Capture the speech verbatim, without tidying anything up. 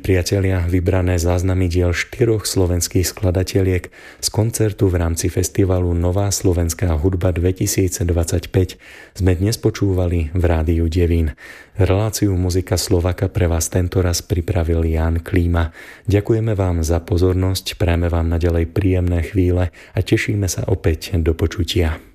priatelia, vybrané záznamy diel štyroch slovenských skladateliek z koncertu v rámci festivalu Nová slovenská hudba dvetisícdvadsaťpäť sme dnes počúvali v Rádiu Devín. Reláciu Muzika Slováka pre vás tentoraz pripravil Ján Klíma. Ďakujeme vám za pozornosť, prajeme vám naďalej príjemné chvíle a tešíme sa opäť do počutia.